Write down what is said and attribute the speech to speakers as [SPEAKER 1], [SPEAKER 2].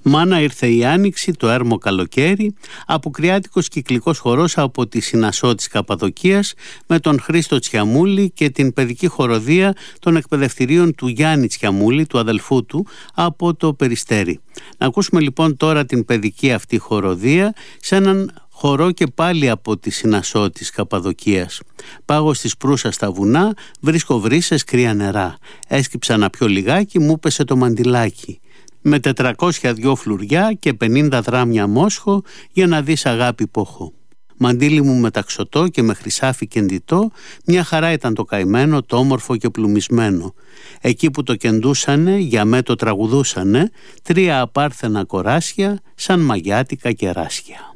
[SPEAKER 1] Μάνα ήρθε η άνοιξη, το έρμο καλοκαίρι, αποκριάτικος κυκλικός χορός από τη Συνασσό της Καπαδοκίας με τον Χρήστο Τσιαμούλη και την παιδική χοροδία των εκπαιδευτηρίων του Γιάννη Τσιαμούλη, του αδελφού του, από το Περιστέρι. Να ακούσουμε λοιπόν τώρα την παιδική αυτή χοροδία σε έναν χορό και πάλι από τη Συνασσό της Καπαδοκίας. Πάγω στη Προύσα στα βουνά, βρίσκω βρύσες κρύα νερά. Έσκυψα να πιω λιγάκι, μου πέσε το μαντιλάκι. Με 402 φλουριά και 50 δράμια μόσχο, για να δεις αγάπη πόχο. Μαντίλι μου μεταξωτό και με χρυσάφι κεντητό, μια χαρά ήταν το καημένο, το όμορφο και πλουμισμένο. Εκεί που το κεντούσανε, για με το τραγουδούσανε, 3 απάρθενα κοράσια, σαν μαγιάτικα κεράσια.